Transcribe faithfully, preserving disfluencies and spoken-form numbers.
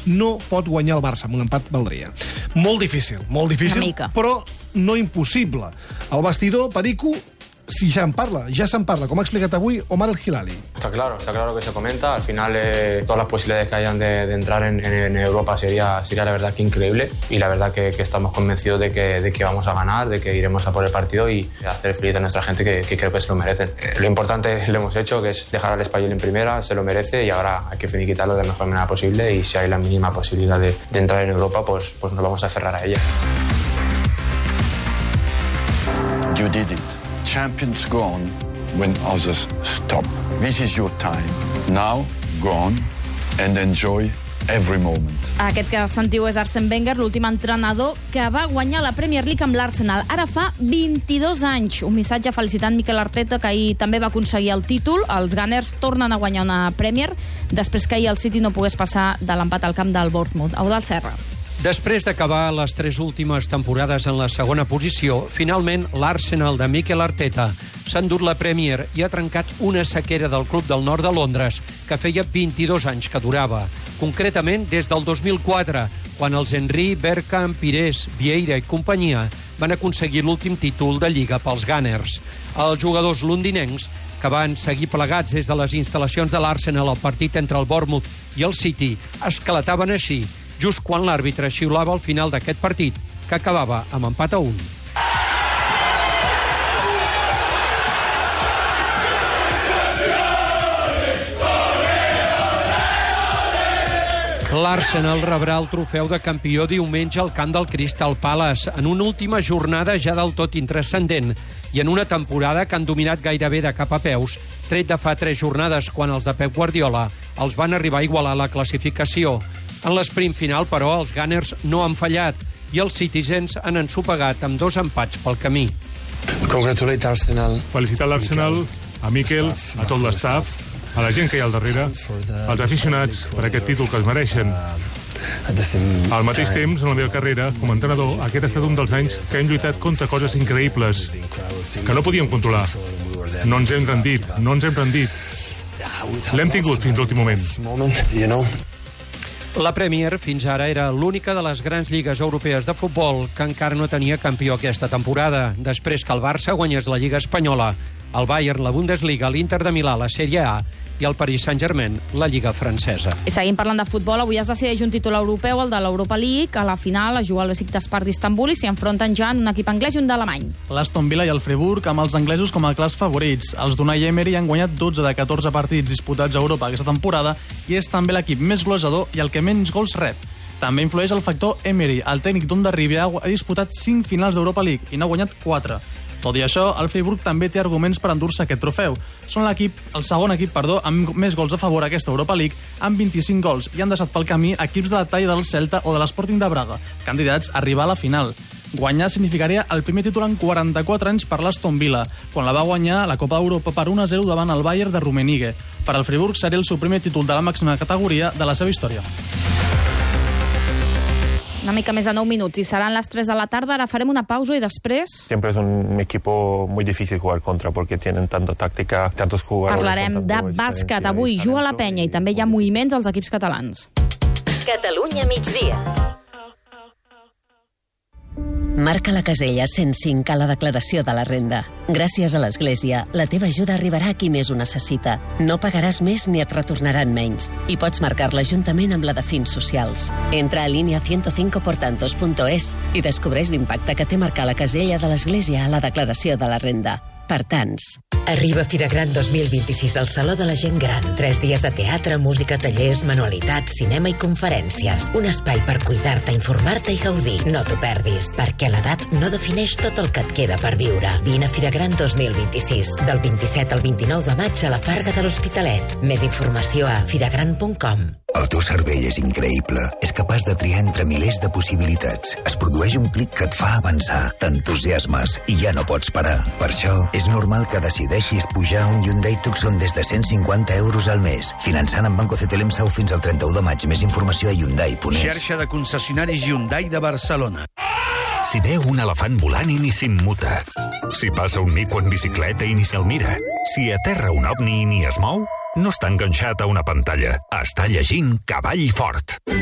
no pot guanyar el Barça, amb un empat valdria. Molt difícil, molt difícil, però no impossible. El vestidor, Perico, si ya en parla, ya se en parla, como ha explicado avui Omar El Hilali. Está claro, está claro que se comenta. Al final, eh, todas las posibilidades que hayan de, de entrar en, en Europa sería, sería la verdad que increíble. Y la verdad que, que estamos convencidos de que, de que vamos a ganar, de que iremos a por el partido y hacer feliz a nuestra gente, que, que creo que se lo merecen. Eh, lo importante lo hemos hecho, que es dejar al Español en primera, se lo merece y ahora hay que finiquitarlo de la mejor manera posible. Y si hay la mínima posibilidad de, de entrar en Europa, pues, pues nos vamos a aferrar a ella. You did it. Champions go on when others stop. This is your time. Now, go on and enjoy every moment. Aquest que sentiu és Arsène Wenger, l'últim entrenador que va guanyar la Premier League amb l'Arsenal. Ara fa vint-i-dos anys. Un missatge felicitant Mikel Arteta, que ahir també va aconseguir el títol. Els Gunners tornen a guanyar una Premier després que ahir el City no pogués passar de l'empat al camp del Bournemouth. Eudald Serra. Després d'acabar les tres últimes temporades en la segona posició, finalment l'Arsenal de Mikel Arteta s'ha endut la Premier i ha trencat una sequera del club del nord de Londres que feia vint-i-dos anys que durava. Concretament des del dos mil quatre, quan els Henry, Bergkamp, Pires, Vieira i companyia van aconseguir l'últim títol de Lliga pels Gunners. Els jugadors londinencs, que van seguir plegats des de les instal·lacions de l'Arsenal al partit entre el Bournemouth i el City, esclataven així, just quan l'àrbitre xiulava al final d'aquest partit, que acabava amb empat a un. L'Arsenal rebrà el trofeu de campió diumenge al camp del Crystal Palace, en una última jornada ja del tot intranscendent i en una temporada que han dominat gairebé de cap a peus, tret de fa tres jornades, quan els de Pep Guardiola els van arribar a igualar la classificació. En l'esprint final, però, els Gunners no han fallat i els Citizens han ensopegat amb dos empats pel camí. Congratulate Arsenal. Felicitar l'Arsenal, a Mikel, a tot l'estaf, a la gent que hi ha al darrere, als aficionats per aquest títol que es mereixen. Al mateix temps, en la meva carrera, com a entrenador, aquest ha estat un dels anys que hem lluitat contra coses increïbles, que no podíem controlar. No ens hem rendit, no ens hem rendit. L'hem tingut fins l'últim moment. La Premier fins ara era l'única de les grans lligues europees de futbol que encara no tenia campió aquesta temporada, després que el Barça guanyés la Lliga Espanyola, el Bayern, la Bundesliga, l'Inter de Milà, la Sèrie A i el Paris Saint-Germain, la Lliga francesa. I seguim parlant de futbol. Avui es decideix un títol europeu, el de l'Europa League. A la final es juga el Besiktas d'Istanbul i s'hi enfronten ja en un equip anglès i un d'alemany. L'Aston Villa i el Freiburg, amb els anglesos com a clars favorits. Els d'Unai Emery han guanyat dotze de catorze partits disputats a Europa aquesta temporada i és també l'equip més golejador i el que menys gols rep. També influeix el factor Emery. El tècnic d'Ondarribia ha disputat cinc finals d'Europa League i n'ha guanyat quatre. Tot i això, el Freiburg també té arguments per endur-se aquest trofeu. Són l'equip, el segon equip, perdó, amb més gols a favor a aquesta Europa League, amb vint-i-cinc gols, i han deixat pel camí equips de la talla del Celta o de l'Sporting de Braga, candidats a arribar a la final. Guanyar significaria el primer títol en quaranta-quatre anys per l'Aston Villa, quan la va guanyar la Copa d'Europa per un a zero davant el Bayern de Rummenigge. Per al Freiburg seria el seu primer títol de la màxima categoria de la seva història. Una mica més de nou minuts i seran les tres de la tarda. Ara farem una pausa i després... Siempre es un equipo muy difícil jugar contra porque tienen tanto táctica, tantos jugadores... Parlarem de bàsquet avui. Juga la penya i també hi ha moviments als equips catalans. Catalunya migdia. Marca la casella cent cinc a la declaració de la renda. Gràcies a l'Església, la teva ajuda arribarà a qui més ho necessita. No pagaràs més ni et retornaran menys. I pots marcar l'Ajuntament amb la de fins socials. Entra a línia ciento cinco portantos punto es i descobreix l'impacte que té marcar la casella de l'Església a la declaració de la renda. Per tants. Arriba Fira Gran dos mil vint-i-sis al Saló de la Gent Gran. Tres dies de teatre, música, tallers, manualitats, cinema i conferències. Un espai per cuidar-te, informar-te i gaudir. No t'ho perdis, perquè l'edat no defineix tot el que et queda per viure. Vine a Fira Gran dos mil vint-i-sis, del vint-i-set al vint-i-nou de maig a la Farga de l'Hospitalet. Més informació a firagran punt com. El teu cervell és increïble. És capaç de triar entre milers de possibilitats. Es produeix un clic que et fa avançar. T'entusiasmes i ja no pots parar. Per això, és normal que decideixis pujar un Hyundai Tucson des de cent cinquanta euros al mes. Finançant amb Banco Cetelem Sau fins al trenta-u de maig. Més informació a Hyundai punt es. Xarxa de concessionaris Hyundai de Barcelona. Si veu un elefant volant i ni s'immuta. Si passa un mico en bicicleta i ni se'l mira. Si aterra un ovni i ni es mou, no està enganxat a una pantalla. Està llegint Cavall Fort.